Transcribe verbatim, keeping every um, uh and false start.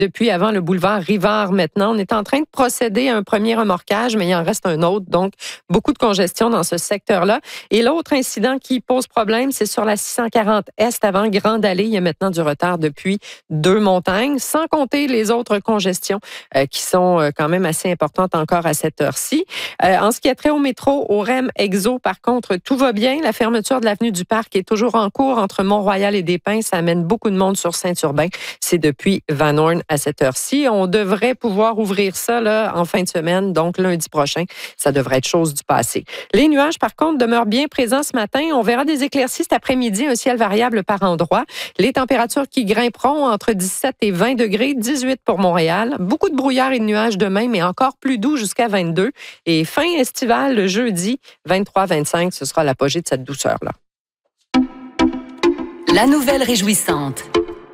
depuis avant le boulevard Rivard maintenant. On est en train de procéder à un premier remorquage, mais il en reste un autre. Donc, beaucoup de congestion dans ce secteur-là. Et l'autre incident qui pose problème, c'est sur la six cent quarante Est avant Grande Allée. Il y a maintenant du retard depuis deux montagnes, sans compter les autres congestions euh, qui sont euh, quand même assez importantes encore à cette heure-ci. Euh, en ce qui a trait au métro, au R E M Exo, par contre, tout va bien. La fermeture de l'avenue du Parc est toujours en cours entre Mont-Royal et Des-Pins. Ça amène beaucoup de monde sur Saint-Urbain. C'est depuis Van Horn à cette heure-ci. On devrait pouvoir ouvrir ça là, en fin de semaine, donc lundi prochain. Ça devrait être chose du passé. Les nuages, par contre, demeurent bien présents ce matin. On verra des éclaircies cet après-midi, un ciel variable par endroits. Les températures qui grimperont entre dix-sept et vingt degrés, dix-huit pour Montréal. Beaucoup de brouillard et de nuages demain, mais encore plus doux jusqu'à vingt-deux. Et fin estivale le jeudi, vingt-trois vingt-cinq, ce sera l'apogée de cette douceur-là. La nouvelle réjouissante.